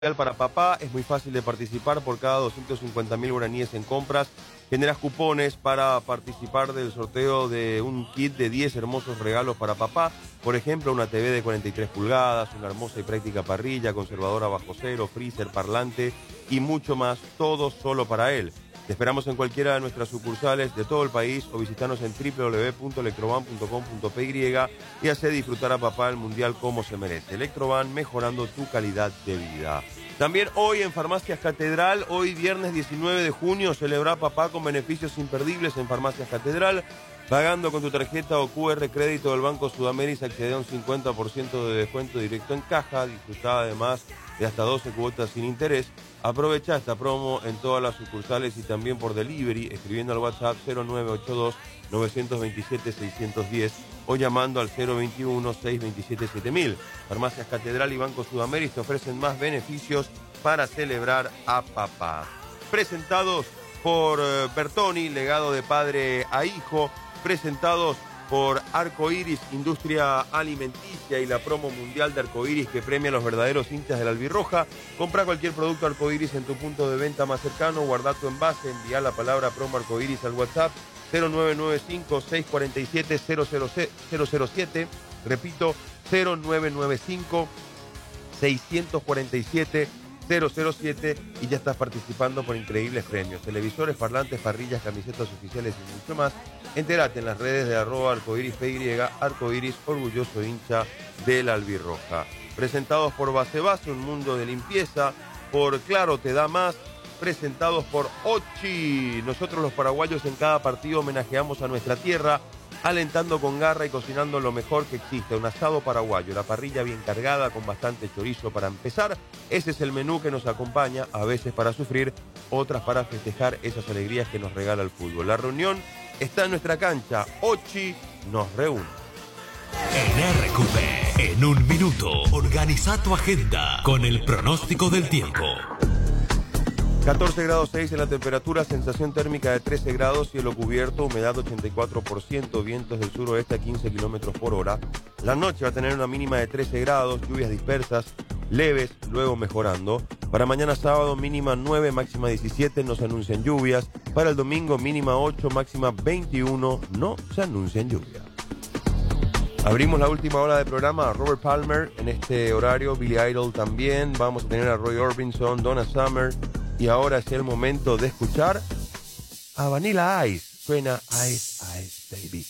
para papá. Es muy fácil de participar. Por cada 250.000 guaraníes en compras generas cupones para participar del sorteo de un kit de 10 hermosos regalos para papá. Por ejemplo, una TV de 43 pulgadas, una hermosa y práctica parrilla, conservadora bajo cero, freezer, parlante y mucho más, todo solo para él. Te esperamos en cualquiera de nuestras sucursales de todo el país o visitanos en www.electroban.com.py y hace disfrutar a papá el mundial como se merece. Electroban, mejorando tu calidad de vida. También hoy en Farmacias Catedral, hoy viernes 19 de junio, celebra papá con beneficios imperdibles en Farmacias Catedral. Pagando con tu tarjeta o QR crédito del Banco Sudamérica accede a un 50% de descuento directo en caja. Disfruta además de hasta 12 cuotas sin interés. Aprovecha esta promo en todas las sucursales y también por delivery escribiendo al WhatsApp 0982-927-610 o llamando al 021-627-7000. Farmacias Catedral y Banco Sudamérica te ofrecen más beneficios para celebrar a papá. Presentados por Bertoni, legado de padre a hijo. Presentados por Arcoiris, industria alimenticia y la promo mundial de Arcoiris que premia a los verdaderos hinchas de la albirroja. Compra cualquier producto Arcoiris en tu punto de venta más cercano, guarda tu envase, envía la palabra promo Arcoiris al WhatsApp 0995-647-007. Repito, 0995-647-007 y ya estás participando por increíbles premios. Televisores, parlantes, parrillas, camisetas oficiales y mucho más. Entérate en las redes de @arcoirispy, Arcoiris, orgulloso hincha de la albirroja. Presentados por Base, un mundo de limpieza, por Claro Te Da Más, presentados por Ochi. Nosotros los paraguayos en cada partido homenajeamos a nuestra tierra, alentando con garra y cocinando lo mejor que existe, un asado paraguayo, la parrilla bien cargada con bastante chorizo para empezar. Ese es el menú que nos acompaña, a veces para sufrir, otras para festejar esas alegrías que nos regala el fútbol. La reunión está en nuestra cancha, Ochi nos reúne. En RQP, en un minuto, organiza tu agenda con el pronóstico del tiempo. 14 grados 6 en la temperatura, sensación térmica de 13 grados, cielo cubierto, humedad 84%, vientos del suroeste a 15 kilómetros por hora. La noche va a tener una mínima de 13 grados, lluvias dispersas, leves, luego mejorando. Para mañana sábado, mínima 9, máxima 17, no se anuncian lluvias. Para el domingo, mínima 8, máxima 21, no se anuncian lluvias. Abrimos la última hora de programa a Robert Palmer en este horario, Billy Idol también. Vamos a tener a Roy Orbison, Donna Summer. Y ahora es el momento de escuchar a Vanilla Ice. Suena Ice, Ice, Baby.